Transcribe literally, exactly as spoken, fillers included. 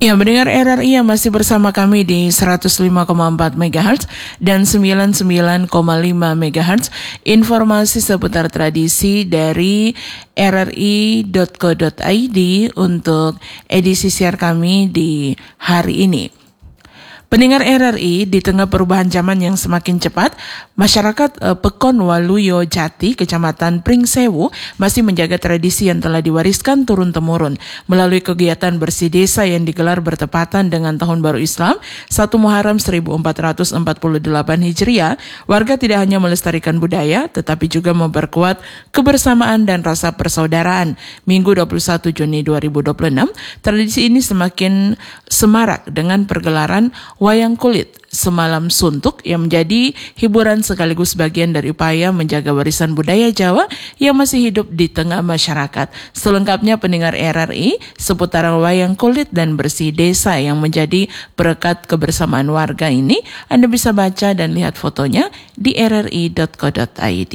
Ya, mendengar R R I yang masih bersama kami di seratus lima koma empat megahertz dan sembilan puluh sembilan koma lima megahertz. Informasi seputar tradisi dari R R I dot co dot I D untuk edisi siar kami di hari ini. Pendengar R R I, di tengah perubahan zaman yang semakin cepat, masyarakat eh, Pekon Waluyo Jati, Kecamatan Pringsewu, masih menjaga tradisi yang telah diwariskan turun-temurun. Melalui kegiatan bersih desa yang digelar bertepatan dengan Tahun Baru Islam, satu Muharram seribu empat ratus empat puluh delapan Hijriah, warga tidak hanya melestarikan budaya, tetapi juga memperkuat kebersamaan dan rasa persaudaraan. Minggu dua puluh satu Juni dua ribu dua puluh enam, tradisi ini semakin semarak dengan pergelaran wayang kulit semalam suntuk yang menjadi hiburan sekaligus bagian dari upaya menjaga warisan budaya Jawa yang masih hidup di tengah masyarakat. Selengkapnya pendengar R R I seputar wayang kulit dan bersih desa yang menjadi perekat kebersamaan warga ini, Anda bisa baca dan lihat fotonya di R R I dot co dot I D.